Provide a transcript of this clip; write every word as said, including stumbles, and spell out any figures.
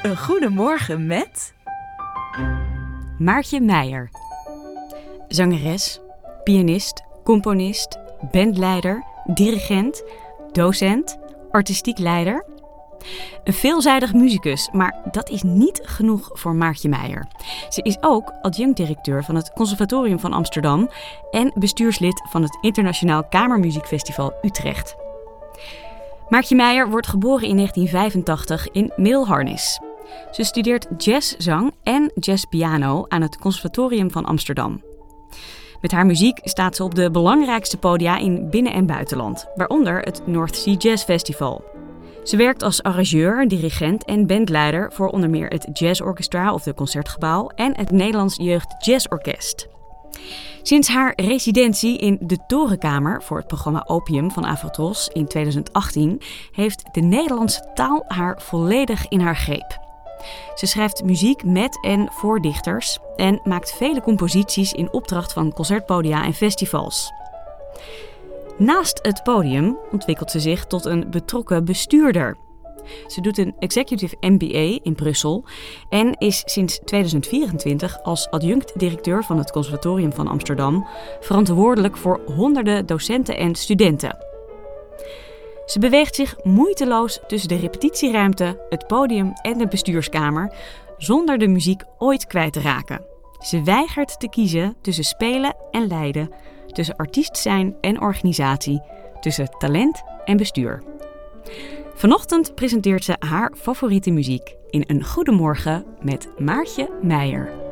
Een goedemorgen met Maartje Meijer. Zangeres, pianist, componist, bandleider, dirigent, docent, artistiek leider. Een veelzijdig muzikus, maar dat is niet genoeg voor Maartje Meijer. Ze is ook adjunct-directeur van het Conservatorium van Amsterdam en bestuurslid van het Internationaal Kamermuziekfestival Utrecht. Maartje Meijer wordt geboren in negentien vijfentachtig in Middelharnis. Ze studeert jazzzang en jazzpiano aan het Conservatorium van Amsterdam. Met haar muziek staat ze op de belangrijkste podia in binnen- en buitenland, waaronder het North Sea Jazz Festival. Ze werkt als arrangeur, dirigent en bandleider voor onder meer het Jazz Orchestra of de Concertgebouw en het Nederlands Jeugd Jazzorkest. Sinds haar residentie in de Torenkamer voor het programma Opium van Afrotros in tweeduizend achttien heeft de Nederlandse taal haar volledig in haar greep. Ze schrijft muziek met en voor dichters en maakt vele composities in opdracht van concertpodia en festivals. Naast het podium ontwikkelt ze zich tot een betrokken bestuurder. Ze doet een Executive M B A in Brussel en is sinds tweeduizend vierentwintig als adjunct-directeur van het Conservatorium van Amsterdam verantwoordelijk voor honderden docenten en studenten. Ze beweegt zich moeiteloos tussen de repetitieruimte, het podium en de bestuurskamer, zonder de muziek ooit kwijt te raken. Ze weigert te kiezen tussen spelen en leiden, tussen artiest zijn en organisatie, tussen talent en bestuur. Vanochtend presenteert ze haar favoriete muziek in Een Goedemorgen met Maartje Meijer.